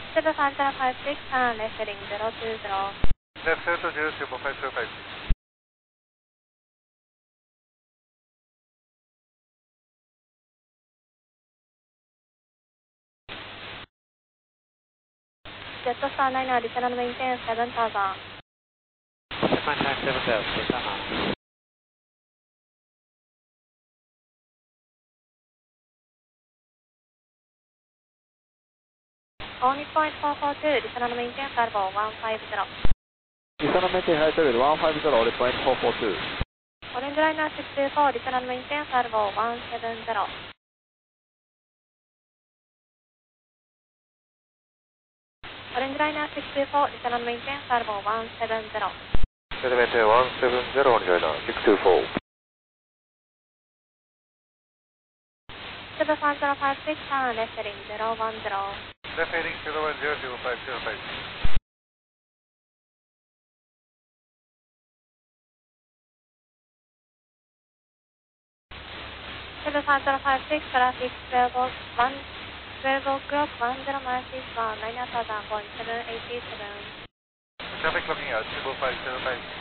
75056 turn left heading 020. Left to 02505. Jetstar 9 additional maintain 7000. Japan 970, Santana. Only point 442, additional maintain cargo 150. Additional maintain high level 150, only point 442. Orange liner 624, additional maintain cargo 170. Orange liner 624, additional maintain cargo 170. Additional maintain 170, orange liner 624. 75056 turn left heading 010. Left heading 0100505. 75056 traffic 12 o'clock 10 miles eastbound 9000.787. Traffic looking out 20505.